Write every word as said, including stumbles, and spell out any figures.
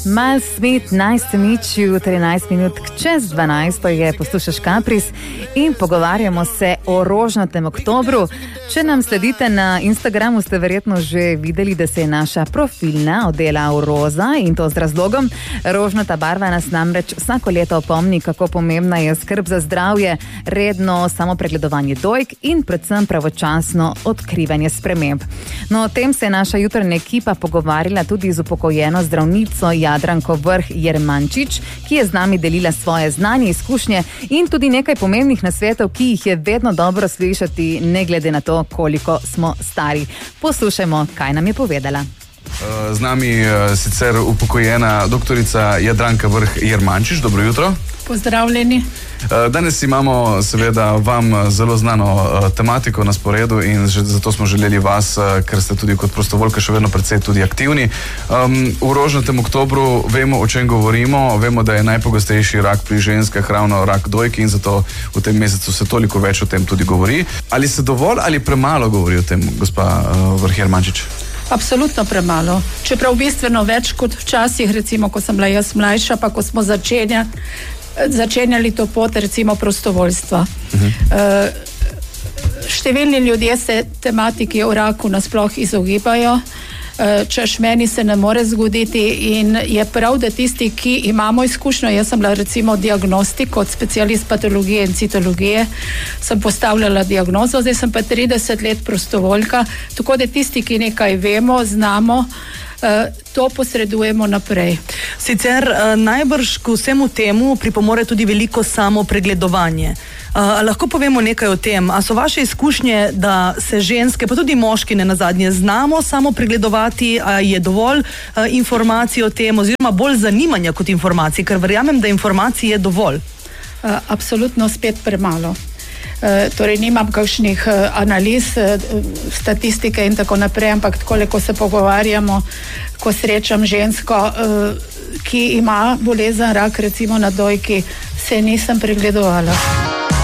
Mal svet najste mičju, trinajst minut čez dvanajst, to je Poslušaš Kapris in pogovarjamo se o rožnatem oktobru. Če nam sledite na Instagramu, ste verjetno že videli, da se je naša profilna odela v roza in to z razlogom. Rožnata barva nas namreč vsako leto opomni, kako pomembna je skrb za zdravje, redno samopregledovanje dojk in predvsem pravočasno odkrivanje sprememb. No, o tem se je naša jutranja ekipa pogovarjala tudi z upokojeno zdravnico Jadranko Vrh Jermančič, ki je z nami delila svoje znanje, izkušnje in tudi nekaj pomembnih nasvetov, ki jih je vedno dobro slišati, ne glede na to, koliko smo stari. Poslušajmo, kaj nam je povedala. Z nami sicer upokojena doktorica Jadranka Vrh Jermančič. Dobro jutro. Pozdravljeni. Danes imamo seveda vam zelo znano tematiko na sporedu in zato smo želeli vas, ker ste tudi kot prostovoljka še vedno precej tudi aktivni. V rožnatem oktobru vemo, o čem govorimo, vemo, da je najpogostejši rak pri ženskah ravno rak dojke in zato v tem mesecu se toliko več o tem tudi govori. Ali se dovolj ali premalo govori o tem, gospa Vrh Jermančič? Absolutno premalo. Čeprav bistveno več kot včasih, recimo, ko sem bila jaz mlajša, pa ko smo začenjali, začenjali to pot, recimo, prostovoljstva. Uh-huh. Uh, številni ljudje se tematiki o raku nasploh izogibajo, uh, češ meni se ne more zgoditi in je prav, da tisti, ki imamo izkušnjo, jaz sem bila recimo diagnostik kot specialist patologije in citologije, sem postavljala diagnozo, zdaj sem pa trideset let prostovoljka, tako da tisti, ki nekaj vemo, znamo, to posredujemo naprej. Sicer najbrž k vsemu temu pripomore tudi veliko samo pregledovanje. A lahko povemo nekaj o tem, a so vaše izkušnje, da se ženske, pa tudi moški ne nazadnje, znamo samo pregledovati, a je dovolj a, informacij o tem, oziroma bolj zanimanja kot informacij, ker verjamem, da informacij je dovolj. A, absolutno spet premalo. Uh, torej nimam kakšnih uh, analiz, uh, statistike in tako naprej, ampak takole, ko se pogovarjamo, ko srečam žensko, uh, ki ima bolezen rak, recimo na dojki, se nisem pregledovala.